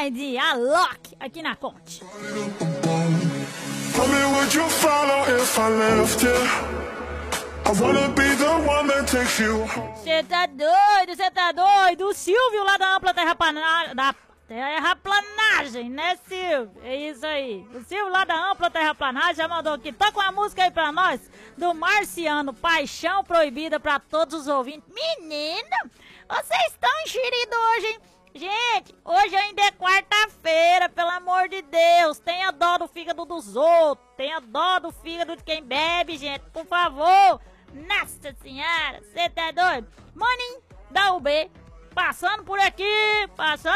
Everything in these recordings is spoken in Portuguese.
mais de Alok aqui na Conte. Cê tá doido? O Silvio lá da Ampla Terraplanagem, né, Silvio? É isso aí. O Silvio lá da Ampla Terraplanagem já mandou aqui. Toca uma música aí pra nós, do Marciano, Paixão Proibida, pra todos os ouvintes. Menina, vocês estão enxeridos hoje, hein? Gente, hoje ainda é quarta-feira, pelo amor de Deus. Tenha dó do fígado dos outros. Tenha dó do fígado de quem bebe, gente. Por favor. Nossa senhora, você tá doido? Maninho da UB, passando por aqui,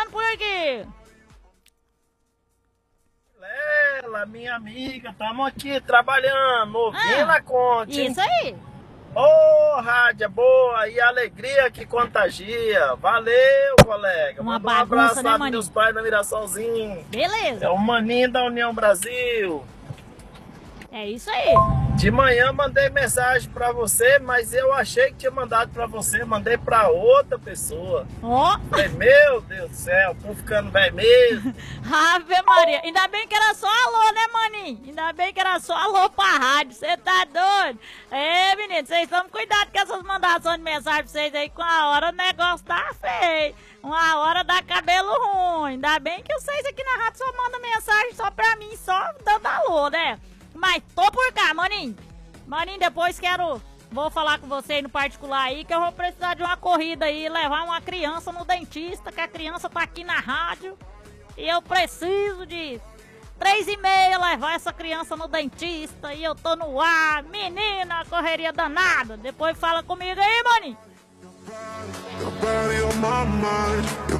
Lela, minha amiga, tamo aqui trabalhando, ouvindo a Conte, hein? Isso aí. Ô, rádio boa e alegria que contagia. Valeu, colega. Uma Manda bagunça, um abraço né, lá dos maninho? meus pais da Mirassolzinho. Beleza. É o maninho da União Brasil. É isso aí. De manhã mandei mensagem pra você, mas eu achei que tinha mandado pra você, mandei pra outra pessoa. Ó. Falei, meu Deus do céu, tô ficando velho mesmo. Ave Maria. Ainda bem que era só alô, né, maninho? Ainda bem que era só alô pra rádio. Você tá doido? É, menino, vocês tomem cuidado com essas mandações de mensagem pra vocês aí, com a hora o negócio tá feio. Uma hora dá cabelo ruim. Ainda bem que vocês aqui na rádio só mandam mensagem só pra mim, só dando alô, né? Mas tô por cá, maninho. Maninho, depois vou falar com você aí no particular aí, que eu vou precisar de uma corrida aí, levar uma criança no dentista, que a criança tá aqui na rádio. E eu preciso de 3h30 levar essa criança no dentista. E eu tô no ar, menina, correria danada. Depois fala comigo aí, maninho. Your body on my mind, your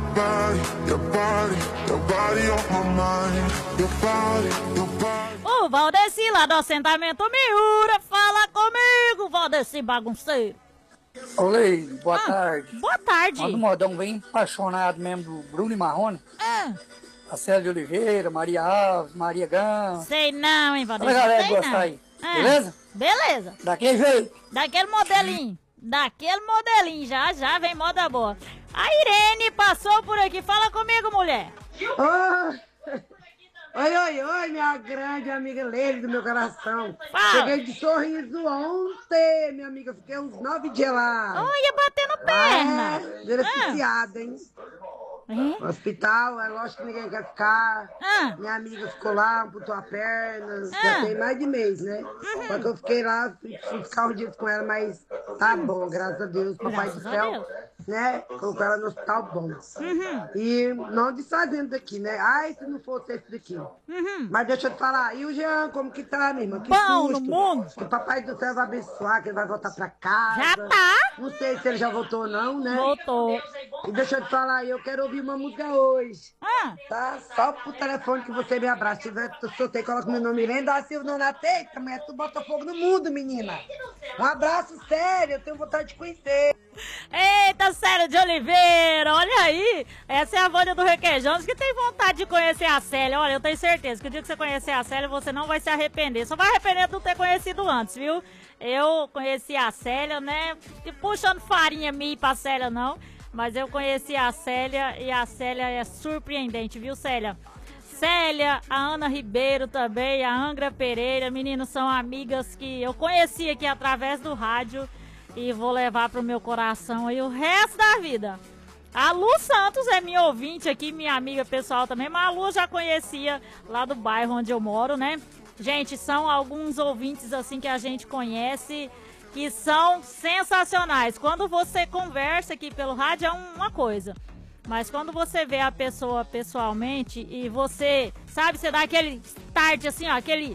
body on my mind, your body. O Valdeci lá do assentamento Miura, fala comigo, Valdeci bagunceiro. Ô, Leide, boa tarde. Boa tarde. Manda um modão bem apaixonado mesmo do Bruno e Marrone. A Célia de Oliveira, Maria Alves, Maria Gama. Sei não, hein, Valdeci. Olha a galera Sei gostar não. aí. Beleza? Beleza. Daquele jeito. Daquele modelinho. Já vem moda boa. A Irene passou por aqui. Fala comigo, mulher. Oi, minha grande amiga Leide do meu coração. Fala. Cheguei de Sorriso ontem, minha amiga. Fiquei uns 9 dias lá. Olha, batendo perna. Beneficiada, hein? No hospital, é lógico que ninguém quer ficar. Minha amiga ficou lá, amputou a perna. Já tem mais de mês, né? Só que eu fiquei lá, fui ficar uns dias com ela, mas tá bom, graças a Deus. Papai do céu, né? Colocou ela no hospital bom. E não desfazendo daqui, né? Ai, se não fosse esse daqui. Mas deixa eu te falar, e o Jean, como que tá, minha irmã? Que Pão susto. no mundo. Que o papai do céu vai abençoar, que ele vai voltar pra casa. Já tá. Não sei se ele já voltou ou não, né? Voltou. E deixa eu te falar, eu quero ouvir uma música hoje. Tá? Só pro telefone que você me abraça. Se tiver solteiro, coloca meu nome Irene da Silva Nonato. Eita, mulher, tu bota fogo no mundo, menina. Um abraço sério, eu tenho vontade de conhecer. Eita, Célia de Oliveira, olha aí. Essa é a Vânia do Requeijão, que tem vontade de conhecer a Célia. Olha, eu tenho certeza que o dia que você conhecer a Célia, você não vai se arrepender. Só vai arrepender de não ter conhecido antes, viu? Eu conheci a Célia, né? Puxando farinha minha pra Célia, não. Mas eu conheci a Célia e a Célia é surpreendente, viu, Célia? Célia, a Ana Ribeiro também, a Angra Pereira, meninos, são amigas que eu conheci aqui através do rádio e vou levar pro meu coração aí o resto da vida. A Lu Santos é minha ouvinte aqui, minha amiga pessoal também, mas a Lu eu já conhecia lá do bairro onde eu moro, né? Gente, são alguns ouvintes assim que a gente conhece que são sensacionais. Quando você conversa aqui pelo rádio é uma coisa, mas quando você vê a pessoa pessoalmente e você, sabe, você dá aquele start assim, ó, aquele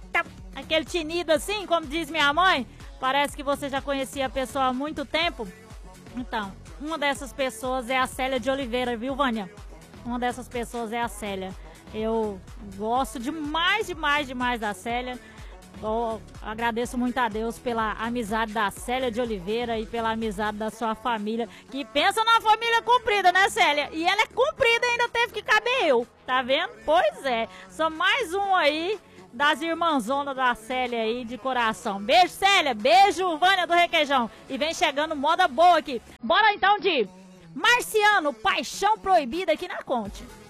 tinido assim, como diz minha mãe, parece que você já conhecia a pessoa há muito tempo. Então, uma dessas pessoas é a Célia de Oliveira, viu, Vânia? Uma dessas pessoas é a Célia. Eu gosto demais da Célia. Eu agradeço muito a Deus pela amizade da Célia de Oliveira e pela amizade da sua família, que pensa na família comprida, né, Célia? E ela é comprida e ainda teve que caber eu, tá vendo? Pois é, sou mais um aí das irmãzonas da Célia aí de coração. Beijo, Célia, beijo, Vânia do Requeijão. E vem chegando moda boa aqui. Bora então de Marciano, Paixão Proibida aqui na Conte.